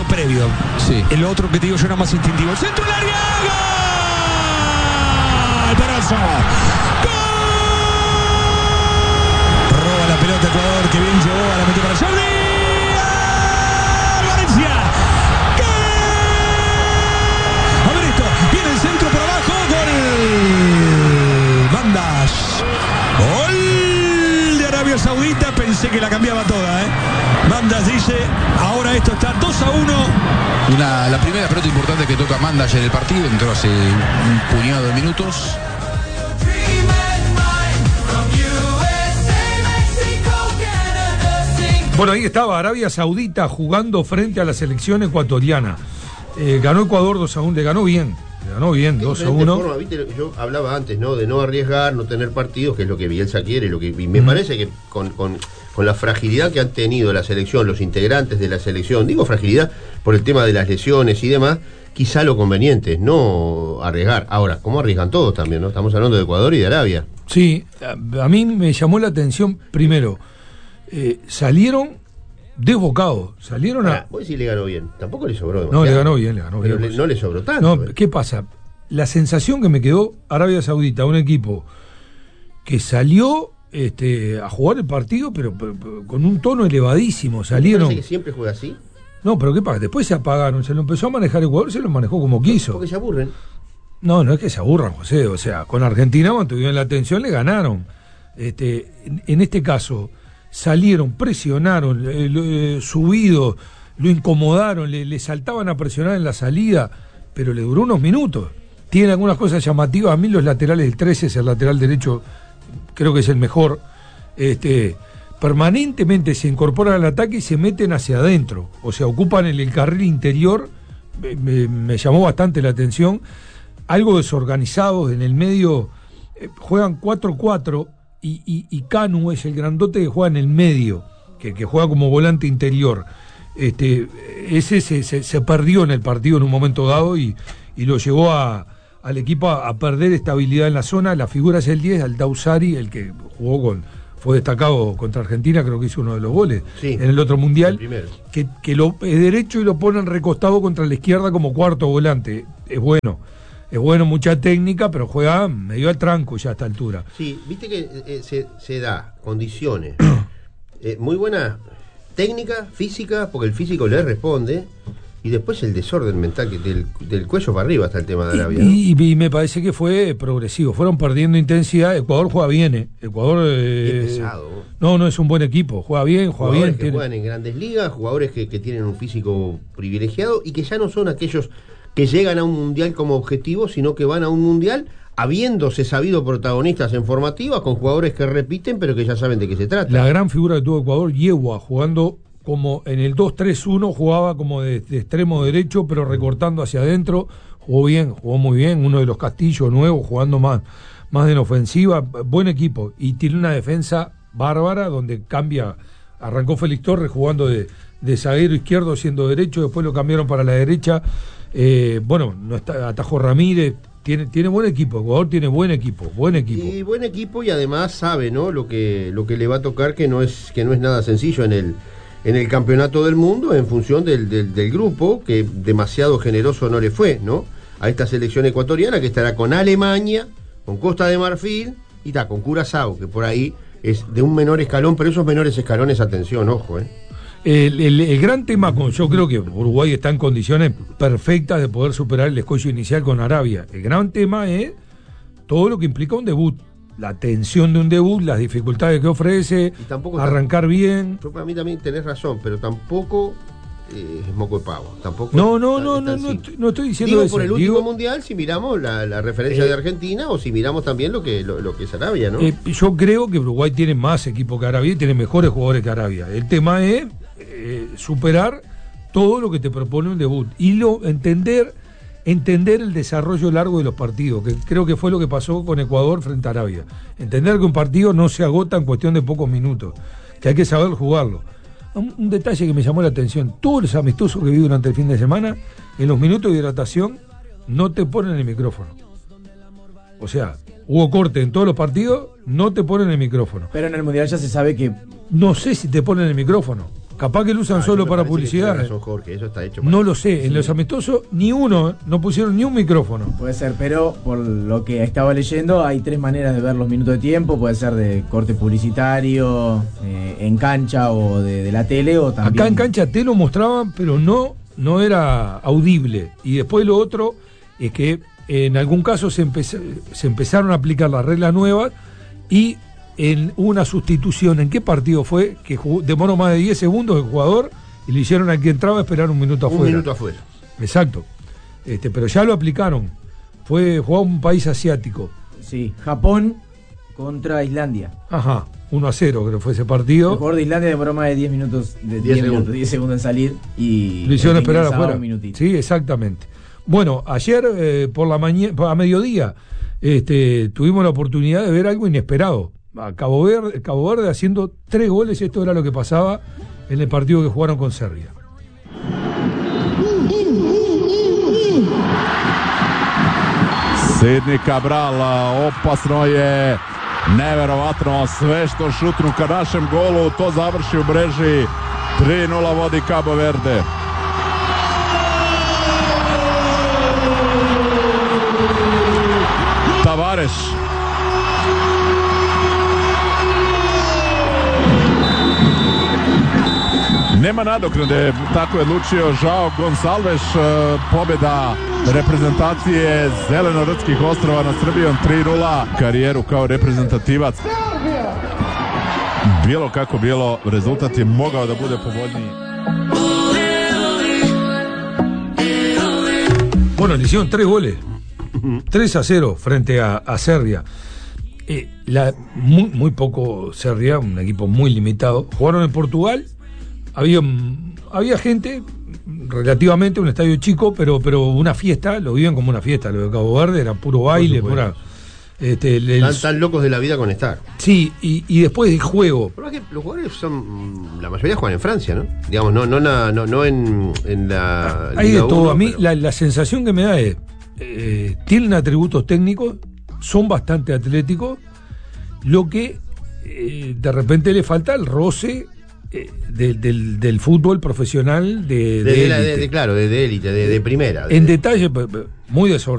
lo previo. Sí. El otro que te digo yo era más instintivo. ¡El centro del área! ¡Gol! ¡Peroso! ¡Gol! Roba la pelota Ecuador, que bien llegó, a la metió para Jordi. ¡Valencia! ¡Gol! A ver esto, viene el centro por abajo, gol. Mandas. Gol de Arabia Saudita, pensé que la cambiaba toda, Mandas dice, ahora esto está 2-1. La primera pelota importante que toca Mandas en el partido, entró hace un puñado de minutos. Bueno, ahí estaba Arabia Saudita jugando frente a la selección ecuatoriana. Ganó Ecuador 2-1, le ganó bien 2-1. ¿Viste? Yo hablaba antes, ¿no? De no arriesgar, no tener partidos, que es lo que Bielsa quiere, y me parece que con la fragilidad que han tenido la selección, los integrantes de la selección, digo fragilidad por el tema de las lesiones y demás, quizá lo conveniente es no arriesgar. Ahora, ¿cómo arriesgan todos también, no? Estamos hablando de Ecuador y de Arabia. Sí, a mí me llamó la atención, primero, salieron desbocados, salieron a... Vos decís le ganó bien, tampoco le sobró No, demasiado. le ganó bien. Pero no le sobró tanto. No, ¿qué pasa? La sensación que me quedó Arabia Saudita, un equipo que salió a jugar el partido, pero con un tono elevadísimo, salieron... ¿Parece que siempre juega así? No, pero ¿qué pasa? Después se apagaron, se lo empezó a manejar Ecuador, se lo manejó como quiso. Porque se aburren. No es que se aburran, José, o sea, con Argentina mantuvieron la atención, le ganaron. En este caso, salieron, presionaron, subidos, lo incomodaron, le saltaban a presionar en la salida, pero le duró unos minutos. Tiene algunas cosas llamativas, a mí los laterales del 13 es el lateral derecho, creo que es el mejor. Permanentemente se incorporan al ataque y se meten hacia adentro, o sea, ocupan el carril interior. Me llamó bastante la atención, algo desorganizados en el medio, juegan 4-4 y Canu es el grandote que juega en el medio, que juega como volante interior. Ese se perdió en el partido en un momento dado y lo llevó al equipo a perder estabilidad en la zona. La figura es el 10, Aldausari, el que fue destacado contra Argentina, creo que hizo uno de los goles, sí, en el otro mundial, que lo es derecho y lo ponen recostado contra la izquierda como cuarto volante. Es bueno, mucha técnica, pero juega medio al tranco ya a esta altura. Sí, viste que se da condiciones, muy buena técnica, física, porque el físico le responde, y después el desorden mental del cuello para arriba está el tema de Arabia, ¿no? Y me parece que fue progresivo, fueron perdiendo intensidad. Ecuador juega bien, Ecuador es pesado. No es un buen equipo, juega bien, jugadores que juegan en grandes ligas, jugadores que tienen un físico privilegiado y que ya no son aquellos que llegan a un mundial como objetivo, sino que van a un mundial habiéndose sabido protagonistas en formativas, con jugadores que repiten pero que ya saben de qué se trata. La gran figura que tuvo Ecuador, Yehua, jugando como en el 2-3-1, jugaba como de extremo derecho, pero recortando hacia adentro. Jugó muy bien, uno de los Castillos nuevos, jugando más en ofensiva. Buen equipo, y tiene una defensa bárbara, donde arrancó Félix Torres jugando de zaguero izquierdo siendo derecho, después lo cambiaron para la derecha. No está, atajó Ramírez. Tiene buen equipo, Ecuador tiene buen equipo. Y buen equipo, y además sabe, ¿no? Lo que le va a tocar, que no es nada sencillo en el campeonato del mundo, en función del grupo, que demasiado generoso no le fue, ¿no? A esta selección ecuatoriana, que estará con Alemania, con Costa de Marfil y con Curazao, que por ahí es de un menor escalón, pero esos menores escalones, atención, ojo, El gran tema, yo creo que Uruguay está en condiciones perfectas de poder superar el escollo inicial con Arabia. El gran tema es todo lo que implica un debut, la tensión de un debut, las dificultades que ofrece, arrancar bien. Yo, para mí también tenés razón, pero tampoco es moco de pavo. Tampoco no estoy diciendo eso. Por el último mundial, si miramos la referencia de Argentina, o si miramos también lo que es Arabia, ¿no? Yo creo que Uruguay tiene más equipo que Arabia y tiene mejores jugadores que Arabia. El tema es superar todo lo que te propone un debut y entender el desarrollo largo de los partidos, que creo que fue lo que pasó con Ecuador frente a Arabia. Entender que un partido no se agota en cuestión de pocos minutos, que hay que saber jugarlo. Un detalle que me llamó la atención: todos los amistosos que vi durante el fin de semana, en los minutos de hidratación no te ponen el micrófono. O sea, hubo corte en todos los partidos, no te ponen el micrófono. Pero en el Mundial ya se sabe que... No sé si te ponen el micrófono. Capaz que lo usan solo para publicidad. Razón, Jorge, eso está hecho para... No lo sé, en los amistosos ni uno, no pusieron ni un micrófono. Puede ser, pero por lo que estaba leyendo hay 3 maneras de ver los minutos de tiempo. Puede ser de corte publicitario, en cancha o de la tele, o también... Acá en cancha te lo mostraban, pero no era audible. Y después lo otro es que en algún caso se empezaron a aplicar las reglas nuevas y en una sustitución, ¿en qué partido fue? Que demoró más de 10 segundos el jugador y le hicieron al que entraba esperar un minuto afuera. Un minuto afuera. Exacto. Pero ya lo aplicaron. Jugó un país asiático. Sí, Japón contra Islandia. Ajá, 1-0 creo que fue ese partido. El jugador de Islandia demoró más de 10 minutos, 10 segundos en salir y lo hicieron esperar afuera. Un minutito. Sí, exactamente. Bueno, ayer por la mañana, a mediodía, tuvimos la oportunidad de ver algo inesperado. A Cabo Verde haciendo 3 goles, esto era lo que pasaba en el partido que jugaron con Serbia. Sidney Cabral, opasno je, neverovatno, sve što šutnu ka našem golu, to završi u mreži, 3-0 vodi Cabo Verde. Tavares. Nema nadoknade, tako je odlučio Joao Gonçalves. Pobjeda reprezentacije Zelenorodskih ostrava nad Srbijom 3-0. Karijeru kao reprezentativac. Bilo kako bilo, rezultat je mogao da bude povoljniji. Bueno, le hicieron 3 goles. 3-0 frente a Serbia. Muy poco Serbia, un equipo muy limitado. Jugaron en Portugal. Había gente, relativamente, un estadio chico, pero una fiesta, lo viven como una fiesta. Lo de Cabo Verde era puro baile, pura... Están locos de la vida con estar. Sí, y después del juego. Pero es que los jugadores la mayoría juegan en Francia, ¿no? Digamos, no en la... Hay de todo. A mí pero... la sensación que me da es, tienen atributos técnicos, son bastante atléticos, lo que de repente le falta el roce del fútbol profesional de élite. Claro, de élite, de primera. En detalle, muy desordenado.